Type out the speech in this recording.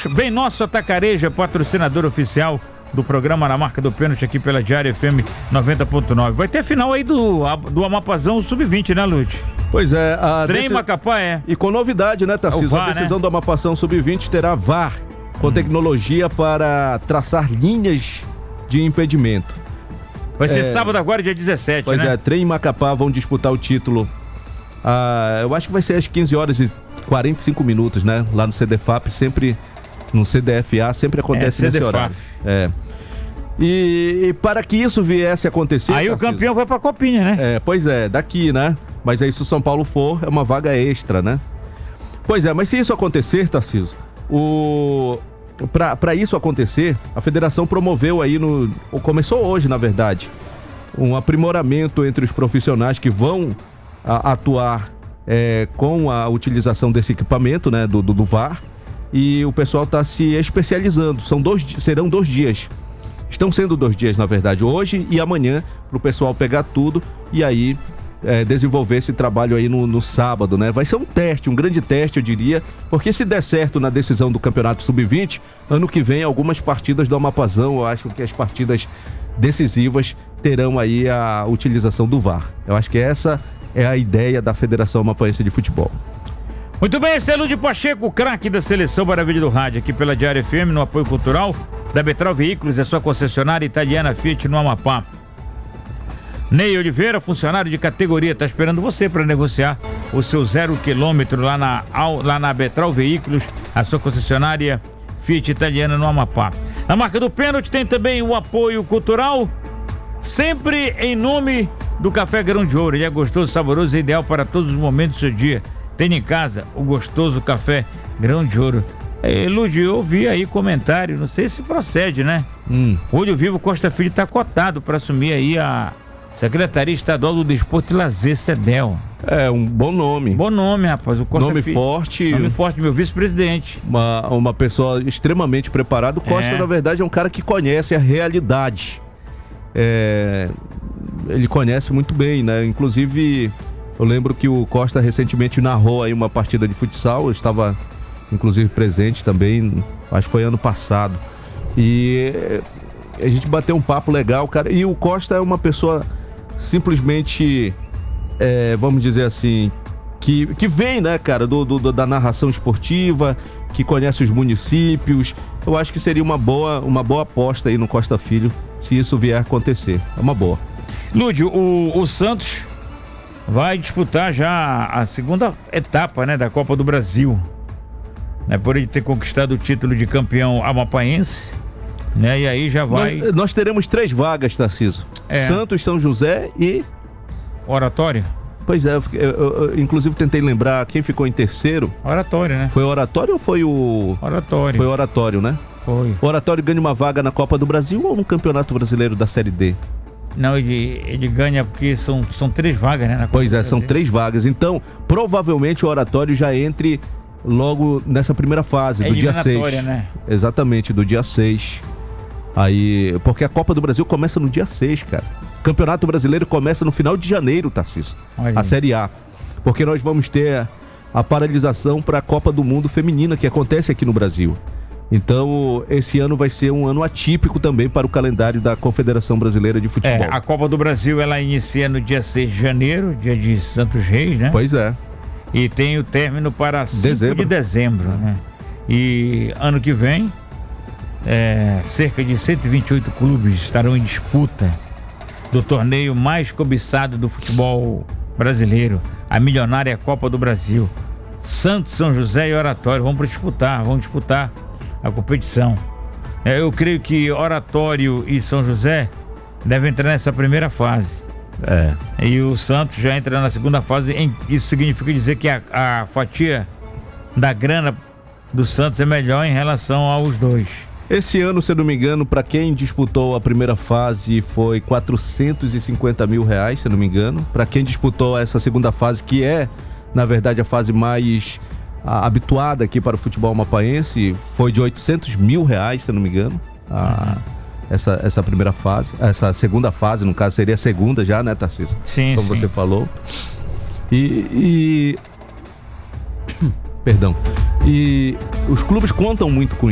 Santos, Bem Nosso Atacarejo, patrocinador oficial do programa Na Marca do Pênalti aqui pela Diária FM 90.9. Vai ter final aí do Amapazão Sub-20, né, Lute? Pois é. Trem Macapá, E com novidade, né, Tarcísio? VAR, a decisão né? do Amapazão Sub-20 terá VAR, com tecnologia para traçar linhas de impedimento. Vai ser sábado agora, dia 17, pois né? Pois é, Trem e Macapá vão disputar o título. Eu acho que vai ser às 15 horas e 45 minutos, né? Lá no CDFAP, sempre no CDFA, sempre acontece nesse horário. E para que isso viesse a acontecer... Aí Tarcísio, o campeão vai pra Copinha, né? Pois é, daqui, né? Mas aí se o São Paulo for, é uma vaga extra, né? Pois é, mas se isso acontecer, Tarcísio, para isso acontecer, a federação promoveu aí começou hoje, na verdade, um aprimoramento entre os profissionais que vão atuar com a utilização desse equipamento, né, do VAR, e o pessoal está se especializando. Serão 2 dias. Estão sendo 2 dias, na verdade, hoje e amanhã, para o pessoal pegar tudo e aí desenvolver esse trabalho aí no sábado, né? Vai ser um teste, um grande teste, eu diria, porque se der certo na decisão do Campeonato Sub-20, ano que vem algumas partidas do Amapazão, eu acho que as partidas decisivas terão aí a utilização do VAR. Eu acho que essa é a ideia da Federação Amapaense de Futebol. Muito bem, esse é Lúcio Pacheco, craque da Seleção Maravilha do Rádio, aqui pela Diária FM, no apoio cultural da Betral Veículos, é sua concessionária italiana Fiat no Amapá. Ney Oliveira, funcionário de categoria, está esperando você para negociar o seu 0 km lá na Betral Veículos, a sua concessionária Fiat italiana no Amapá. Na Marca do Pênalti tem também o apoio cultural, sempre em nome do Café Grão de Ouro. Ele é gostoso, saboroso e ideal para todos os momentos do seu dia. Tem em casa o gostoso Café Grão de Ouro. Lúcio, eu vi aí comentário, não sei se procede, né? Olho Vivo Costa Filho está cotado para assumir aí a Secretaria Estadual do Desporto e Lazer, SEDEL. É um bom nome. Bom nome, rapaz. O Costa nome Filho, forte. Nome forte, meu vice-presidente. Uma pessoa extremamente preparada. O Costa, na verdade, é um cara que conhece a realidade. Ele conhece muito bem, né? Inclusive, eu lembro que o Costa recentemente narrou aí uma partida de futsal. Eu estava, inclusive, presente também. Acho que foi ano passado. E a gente bateu um papo legal, cara. E o Costa é uma pessoa simplesmente, vamos dizer assim, que vem, né, cara, da narração esportiva, que conhece os municípios. Eu acho que seria uma boa aposta aí no Costa Filho, se isso vier a acontecer. É uma boa. Lúcio, o Santos vai disputar já a segunda etapa, né, da Copa do Brasil, né, por ele ter conquistado o título de campeão amapaense, né, e aí já vai... Nós teremos 3 vagas, Tarcísio. Santos, São José e... Oratório? Pois é, eu inclusive tentei lembrar quem ficou em terceiro. Oratório, né? Foi o Oratório ou foi o... Oratório. Foi o Oratório, né? Foi. O Oratório ganha uma vaga na Copa do Brasil ou no Campeonato Brasileiro da Série D? Não, ele ganha porque são 3 vagas, né? Na Copa pois é, são 3 vagas. Então, provavelmente o Oratório já entre logo nessa primeira fase, do dia 6. Né? Exatamente, do dia 6. Aí, porque a Copa do Brasil começa no dia 6, cara. O Campeonato Brasileiro começa no final de janeiro, Tarcísio. A Série A. Porque nós vamos ter a paralisação para a Copa do Mundo Feminina, que acontece aqui no Brasil. Então, esse ano vai ser um ano atípico também para o calendário da Confederação Brasileira de Futebol. A Copa do Brasil, ela inicia no dia 6 de janeiro, dia de Santos Reis, né? Pois é. E tem o término para 5 de dezembro, né? E ano que vem, cerca de 128 clubes estarão em disputa do torneio mais cobiçado do futebol brasileiro, a milionária Copa do Brasil. Santos, São José e Oratório vão disputar a competição. Eu creio que Oratório e São José devem entrar nessa primeira fase. E o Santos já entra na segunda fase. Isso significa dizer que a fatia da grana do Santos é melhor em relação aos dois. Esse ano, se eu não me engano, para quem disputou a primeira fase foi R$450 mil, se eu não me engano. Para quem disputou essa segunda fase, que é, na verdade, a fase mais habituada aqui para o futebol amapaense, foi de R$800 mil, se eu não me engano. Essa primeira fase, essa segunda fase, no caso, seria a segunda já, né, Tarcísio? Sim, como você falou. Perdão. E os clubes contam muito com